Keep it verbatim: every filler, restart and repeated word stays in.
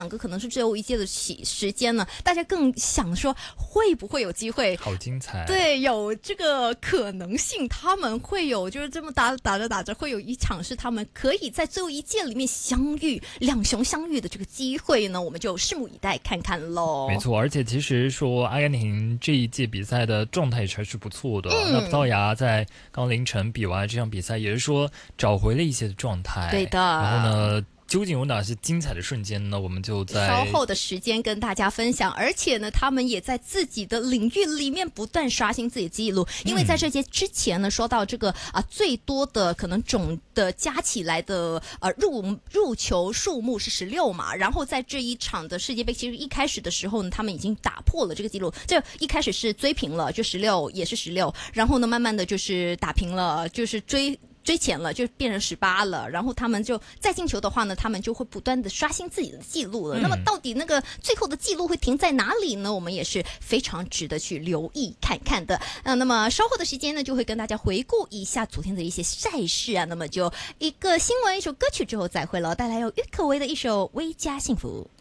两个可能是最后一届的时间呢，大家更想说会不会有机会？ 好精彩！ 对，有这个可能性，他们会有就是这么打打着打着，会有一场是他们可以在最后一届里面相遇，两雄相遇的这个机会呢，我们就拭目以待看看喽。 没错，而且其实说阿根廷这一届比赛的状态还是不错的。嗯、那葡萄牙在刚凌晨比完这场比赛，也是说找回了一些的状态。 对的。 然后呢？究竟有哪些精彩的瞬间呢？我们就在稍后的时间跟大家分享。而且呢，他们也在自己的领域里面不断刷新自己的记录。因为在这届之前呢，说到这个啊，最多的可能总的加起来的呃入入球数目是十六嘛。然后在这一场的世界杯，其实一开始的时候呢，他们已经打破了这个记录。这一开始是追平了，就十六也是十六。然后呢，慢慢的就是打平了，就是追。追前了，就变成十八了，然后他们就再进球的话呢，他们就会不断的刷新自己的记录了。嗯、那么到底那个最后的记录会停在哪里呢？我们也是非常值得去留意看看的。呃、那么稍后的时间呢，就会跟大家回顾一下昨天的一些赛事啊。那么就一个新闻，一首歌曲之后再会了，带来有郁可唯的一首《微加幸福》。